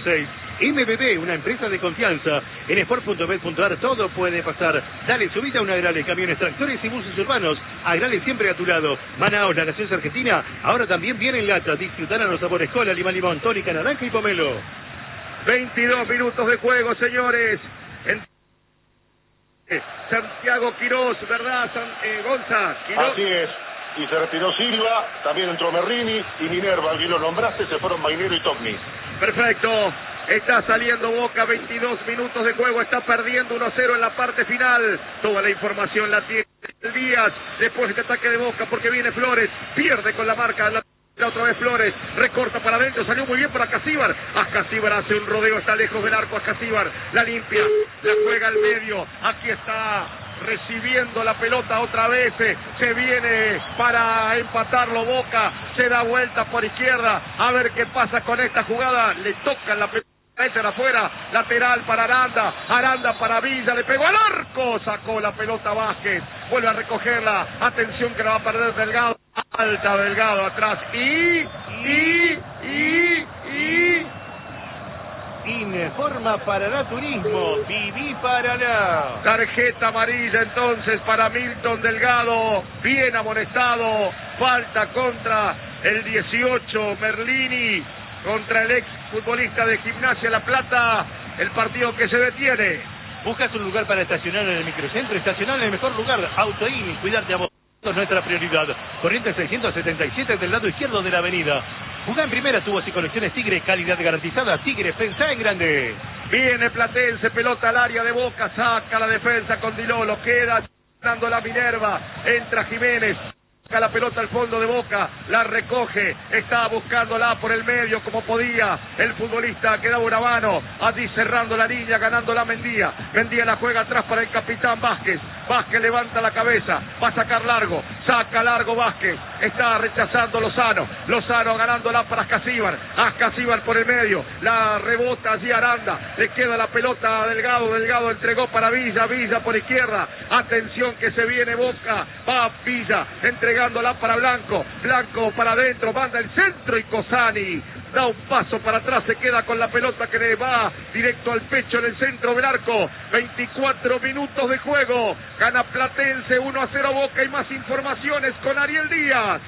6. MBB, una empresa de confianza. En sport.bet.ar todo puede pasar. Dale subida a un Agrale, camiones, tractores y buses urbanos. Agrale siempre a tu lado. Manaos, la gaseosa argentina, ahora también viene en lata. Disfrutarán los sabores cola, limón, tónica, naranja y pomelo. 22 minutos de juego, señores. Santiago Quirós, ¿verdad, Gonza? Quirós. Así es. Y se retiró Silva, también entró Merlini y Minerva, alguien lo nombraste, se fueron Mainero y Togni. Perfecto. Está saliendo Boca, 22 minutos de juego, está perdiendo 1-0 en la parte final. Toda la información la tiene Díaz, después del ataque de Boca, porque viene Flores, pierde con la marca, la otra vez Flores, recorta para adentro, salió muy bien para Ascasíbar. Ascasíbar hace un rodeo, está lejos del arco, Ascasíbar la limpia, la juega al medio, aquí está recibiendo la pelota otra vez, se viene para empatarlo Boca, se da vuelta por izquierda, a ver qué pasa con esta jugada, le tocan la pelota. Afuera, lateral para Aranda, Aranda para Villa, le pegó al arco, sacó la pelota Vázquez, vuelve a recogerla, atención que la va a perder Delgado, alta Delgado atrás, Informa Paraná Turismo, viví Paraná. Tarjeta amarilla entonces para Milton Delgado, bien amonestado, falta contra el 18 Merlini, contra el ex futbolista de Gimnasia La Plata, el partido que se detiene. ¿Buscas un lugar para estacionar en el microcentro? Estacionar en el mejor lugar, Autoini, cuidarte a vos. Es nuestra prioridad. Corriente 677 del lado izquierdo de la avenida. Jugá en primera, tubos y conexiones Tigre, calidad garantizada. Tigre, pensá en grande. Viene Platense, pelota al área de Boca, saca la defensa con Dilolo, queda dando la Minerva, entra Jiménez. La pelota al fondo de Boca, la recoge, está buscándola por el medio como podía, el futbolista que daba una mano, allí cerrando la línea, ganando la Mendía, Mendía la juega atrás para el capitán Vázquez, Vázquez levanta la cabeza, va a sacar largo, saca largo Vázquez, está rechazando Lozano, Lozano ganándola para Ascasíbar, Ascasíbar por el medio, la rebota allí Aranda, le queda la pelota a Delgado, Delgado entregó para Villa, Villa por izquierda, atención que se viene Boca, va Villa, entregándola para Blanco, Blanco para adentro, manda el centro y Cosani da un paso para atrás, se queda con la pelota que le va directo al pecho en el centro del arco. 24 minutos de juego, gana Platense 1-0 Boca y más informaciones con Ariel Díaz.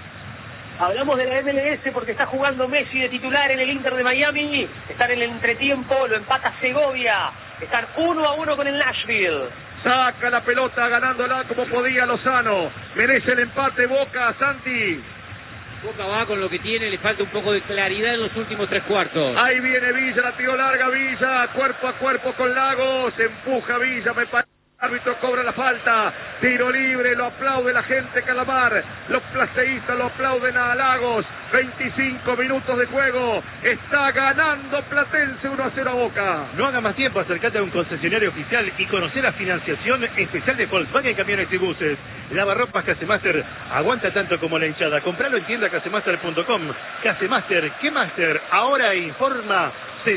Hablamos de la MLS porque está jugando Messi de titular en el Inter de Miami, están en el entretiempo, lo empata Segovia, están 1-1 con el Nashville. Saca la pelota ganándola como podía Lozano, merece el empate Boca, Santi. Boca va con lo que tiene, le falta un poco de claridad en los últimos 3 cuartos. Ahí viene Villa, la tiró larga Villa, cuerpo a cuerpo con Lagos, empuja Villa, me parece. El árbitro cobra la falta, tiro libre, lo aplaude la gente Calamar, los placeístas lo aplauden a Lagos, 25 minutos de juego, está ganando Platense 1-0 a Boca. No haga más tiempo, acercate a un concesionario oficial y conocer la financiación especial de Volkswagen Camiones y Buses. Lavarropas Casemaster, aguanta tanto como la hinchada, compralo en tienda casemaster.com. Casemaster, ¿qué Master? Ahora informa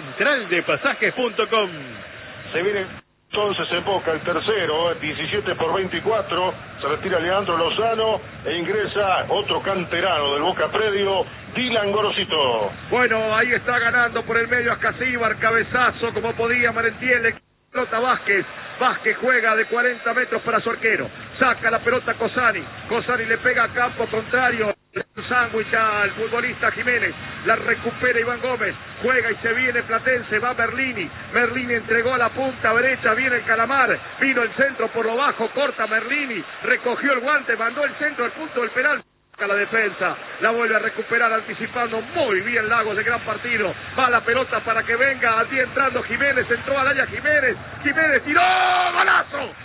centraldepasajes.com. Se viene entonces en Boca el tercero, 17 por 24, se retira Leandro Lozano e ingresa otro canterano del Boca Predio, Dylan Gorosito. Bueno, ahí está ganando por el medio Ascasíbar, cabezazo como podía Marentiel, pelota Vázquez, Vázquez juega de 40 metros para su arquero, saca la pelota Cosani, Cosani le pega a campo contrario, sándwich al futbolista Jiménez, la recupera Iván Gómez, juega y se viene Platense, va Merlini, Merlini entregó a la punta derecha, viene el Calamar, vino el centro por lo bajo, corta Merlini, recogió el guante, mandó el centro al punto del penal, a la defensa, la vuelve a recuperar anticipando muy bien Lagos, de gran partido, va la pelota para que venga, allí entrando Jiménez, entró al área Jiménez, Jiménez tiró, golazo,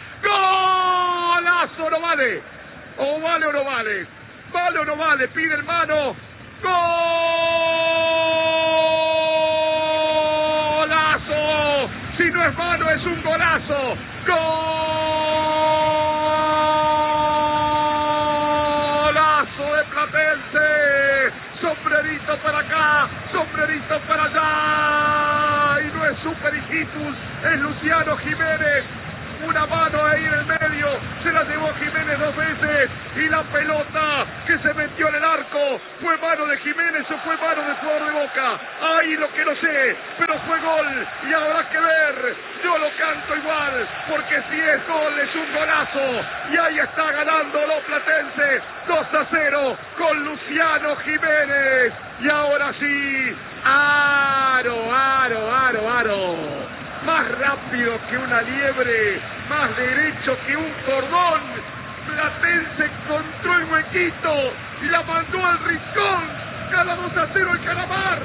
golazo, no vale, o vale o no vale. ¿Vale o no vale? Pide el mano. ¡Golazo! Si no es mano, es un golazo. ¡Golazo de Platense! Sombrerito para acá, sombrerito para allá. Y no es Super Hijitus, es Luciano Jiménez. una mano ahí en el medio, se la llevó Jiménez 2 veces, y la pelota que se metió en el arco, ¿fue mano de Jiménez o fue mano del jugador de Boca? Ahí lo que no sé, pero fue gol, y habrá que ver, yo lo canto igual, porque si es gol es un golazo, y ahí está ganando los platenses, 2-0, con Luciano Jiménez, y ahora sí, Aro, más rápido que una liebre, más derecho que un cordón, Platense encontró el huequito y la mandó al rincón, gana 2-0 el Calamar.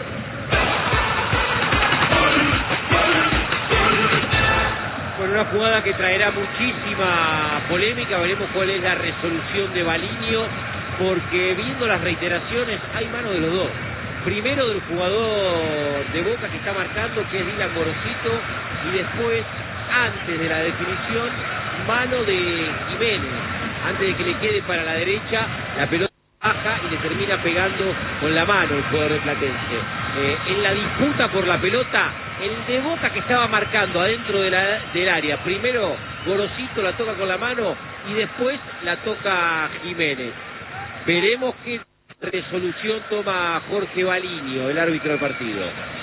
Bueno, una jugada que traerá muchísima polémica, veremos cuál es la resolución de Baliño, porque viendo las reiteraciones hay mano de los dos. Primero del jugador de Boca que está marcando, que es Dylan Gorosito, y después, antes de la definición, mano de Jiménez. Antes de que le quede para la derecha, la pelota baja y le termina pegando con la mano el jugador de Platense. En la disputa por la pelota, el de Boca que estaba marcando adentro del área, primero Gorosito la toca con la mano y después la toca Jiménez. Veremos qué resolución toma Jorge Baliño, el árbitro del partido.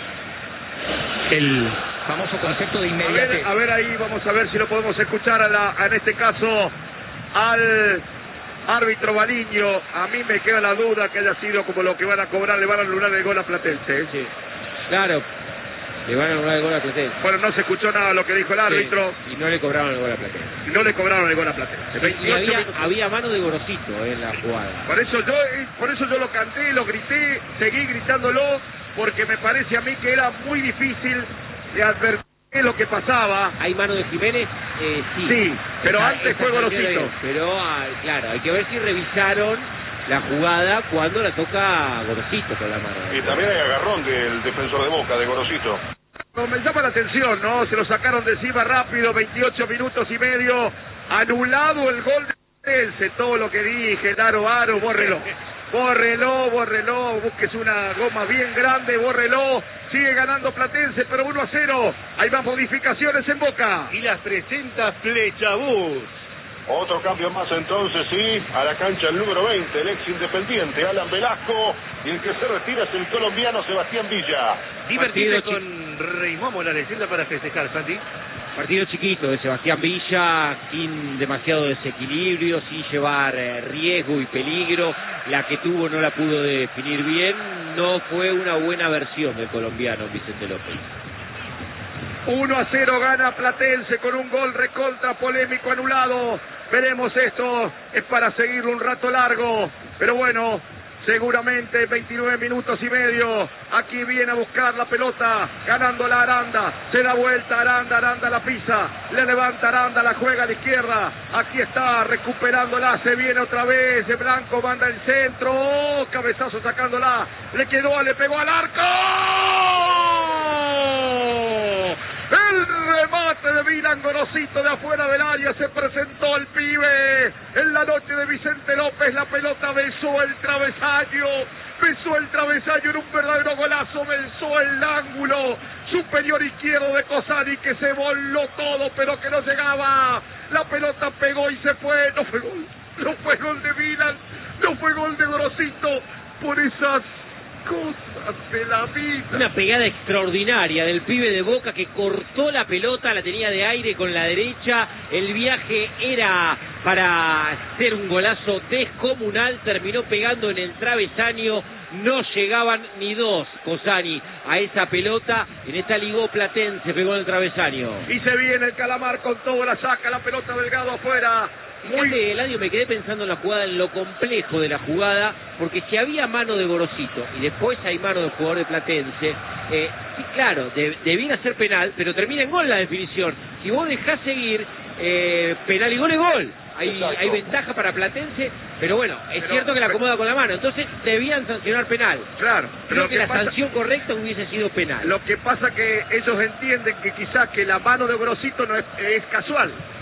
El famoso concepto de inmediatez. A ver ahí, vamos a ver si lo podemos escuchar en este caso al árbitro Baliño. A mí me queda la duda que haya sido como lo que van a cobrar, le van a anular el gol a Platense. Sí, claro, le van a anular el gol a Platense. Bueno, no se escuchó nada de lo que dijo el árbitro. Sí, y no le cobraron el gol a Platense. Y no le cobraron el gol a Platense. Y había mano de Gorosito en la jugada. Por eso yo lo canté, lo grité, seguí gritándolo, porque me parece a mí que era muy difícil de advertir lo que pasaba. ¿Hay mano de Jiménez? Sí. Sí, pero antes fue Gorosito. Pero, claro, hay que ver si revisaron la jugada cuando la toca Gorosito con la mano. Y también hay agarrón del defensor de Boca, de Gorosito. Me llama la atención, ¿no? Se lo sacaron de encima rápido, 28 minutos y medio, anulado el gol de Platense. Todo lo que dije, Aro, bórrelo, busques una goma bien grande, bórrelo. Sigue ganando Platense, pero 1-0. Hay más modificaciones en Boca. Y las presenta Flechabús. Otro cambio más entonces, sí, a la cancha el número 20, el ex Independiente, Alan Velasco, y el que se retira es el colombiano Sebastián Villa. Divertido con Raymond Morales, para festejar, Santi. Partido chiquito de Sebastián Villa, sin demasiado desequilibrio, sin llevar riesgo y peligro. La que tuvo no la pudo definir bien, no fue una buena versión del colombiano Vicente López. 1-0 gana Platense con un gol recontra polémico anulado. Veremos, esto es para seguirlo un rato largo, pero bueno, seguramente 29 minutos y medio. Aquí viene a buscar la pelota, ganando la Aranda, se da vuelta Aranda la pisa, le levanta Aranda, la juega a la izquierda, aquí está recuperándola, se viene otra vez, de Blanco manda el centro, cabezazo sacándola, le quedó, le pegó al arco. El remate de Dylan Gorosito de afuera del área, se presentó el pibe. En la noche de Vicente López, la pelota besó el travesaño, en un verdadero golazo, besó el ángulo superior izquierdo de Cosani, que se voló todo, pero que no llegaba. La pelota pegó y se fue. No fue gol de Dylan, no fue gol de Gorosito, por esas cosas de la vida. Una pegada extraordinaria del pibe de Boca que cortó la pelota, la tenía de aire con la derecha. El viaje era para hacer un golazo descomunal, terminó pegando en el travesaño. No llegaban ni dos, Cosani, a esa pelota. En esta ligó Platense, pegó en el travesaño. Y se viene el Calamar con todo, la saca la pelota Delgado afuera. Muy Eladio, me quedé pensando en la jugada, en lo complejo de la jugada, porque si había mano de Gorosito y después hay mano del jugador de Platense, sí, claro, debía ser penal, pero termina en gol la definición. Si vos dejás seguir, penal y gol es gol. Hay ventaja para Platense, pero bueno, es cierto que la acomoda con la mano, entonces debían sancionar penal. Claro, creo que la sanción correcta hubiese sido penal. Lo que pasa que ellos entienden que quizás que la mano de Gorosito no es casual.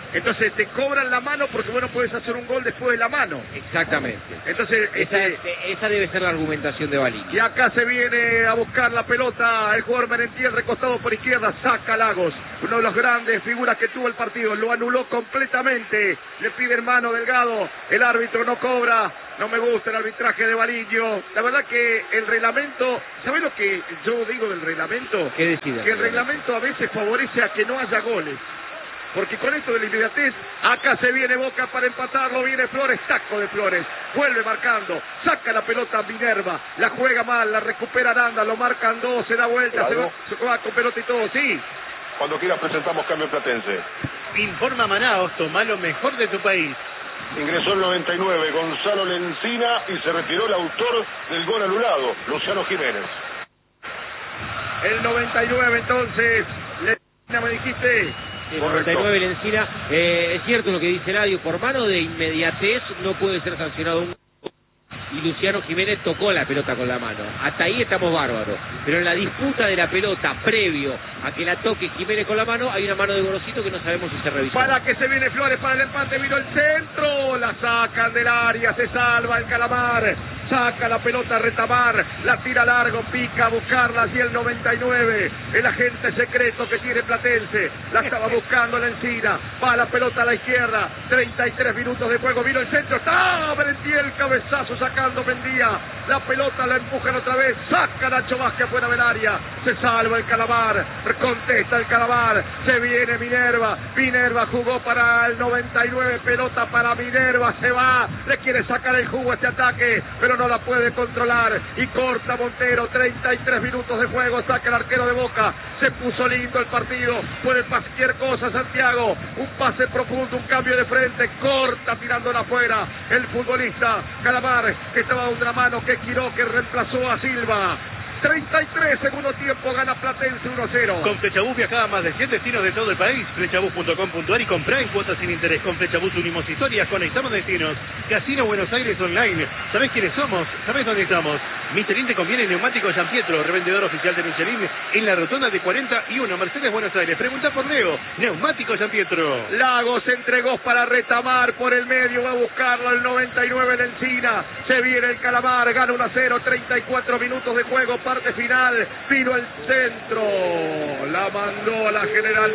Entonces te cobran la mano porque vos no puedes hacer un gol después de la mano. Exactamente. Entonces Esa debe ser la argumentación de Balini. y acá se viene a buscar la pelota el jugador Merentiel, recostado por izquierda, saca Lagos, uno de los grandes figuras que tuvo el partido, lo anuló completamente, le pide mano Delgado, el árbitro no cobra. No me gusta el arbitraje de Balini. La verdad que el reglamento, ¿sabés lo que yo digo del reglamento? ¿Qué decide? Que el reglamento a veces favorece a que no haya goles. Porque con esto de la inmediatez, acá se viene Boca para empatarlo, viene Flores, taco de Flores, vuelve marcando, saca la pelota Minerva, la juega mal, la recupera Aranda, lo marcan dos, se da vuelta, se va con pelota y todo, sí. Cuando quieras presentamos cambio platense. Informa Manaos, toma lo mejor de tu país. Ingresó el 99 Gonzalo Lencina y se retiró el autor del gol anulado, Luciano Jiménez. El 99 entonces, Lencina me dijiste. El 99 Lencina, es cierto lo que dice Eladio, por mano de inmediatez no puede ser sancionado un... Y Luciano Jiménez tocó la pelota con la mano. Hasta ahí estamos bárbaros. Pero en la disputa de la pelota, previo a que la toque Jiménez con la mano, hay una mano de Gorosito que no sabemos si se revisó. Para que se viene Flores para el empate, vino el centro, la sacan del área, se salva el Calamar, saca la pelota Retamar, la tira largo, pica a buscarla, y el 99, el agente secreto que tiene Platense, la estaba buscando la Encina, va la pelota a la izquierda, 33 minutos de juego, vino el centro, está Merentiel, cabezazo sacando Mendía, la pelota la empujan otra vez, saca Nacho Vázquez fuera del área, se salva el Calamar, contesta el Calamar, se viene Minerva jugó para el 99, pelota para Minerva, se va, le quiere sacar el jugo a este ataque, pero no la puede controlar, y corta Montero, 33 minutos de juego, saca el arquero de Boca, se puso lindo el partido, puede cualquier cosa Santiago, un pase profundo, un cambio de frente, corta tirándola afuera, el futbolista Calamar, que estaba a una mano, que giró, que reemplazó a Silva. 33 segundo tiempo, gana Platense 1-0. Con Flechabús viaja a más de 100 destinos de todo el país. Flechabús.com.ar y comprá en cuotas sin interés. Con Flechabús unimos historias, conectamos destinos. Casino Buenos Aires Online. ¿Sabés quiénes somos? ¿Sabés dónde estamos? Michelin te conviene Neumático San Pietro, revendedor oficial de Michelin en la rotonda de 41, Mercedes Buenos Aires. Pregunta por Leo. Neumático San Pietro. Lagos entregó para Retamar por el medio, va a buscarlo el 99 de Encina. Se viene el Calamar, gana 1-0, 34 minutos de juego, parte final, vino el centro, la mandó a la General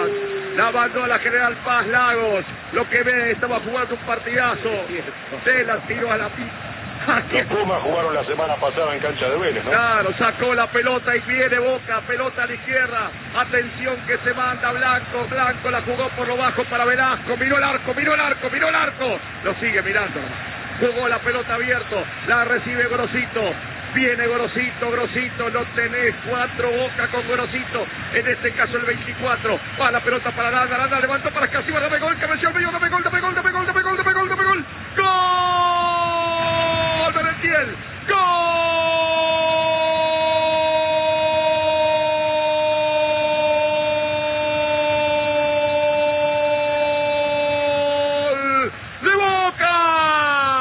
Paz, Lagos, lo que ve, estaba jugando un partidazo, se la tiró a la pista. Los Pumas jugaron la semana pasada en cancha de Vélez, ¿no? Claro, sacó la pelota y viene Boca, pelota a la izquierda, atención que se manda Blanco, la jugó por lo bajo para Velasco, miró el arco, lo sigue mirando, jugó la pelota abierto, la recibe Grosito. Viene Grosito, no tenés 4 Boca con Grosito, en este caso el 24, va la pelota para Aranda, levantó para Casiva, dame gol, cabeció al medio, dame gol, ¡gol! Merentiel,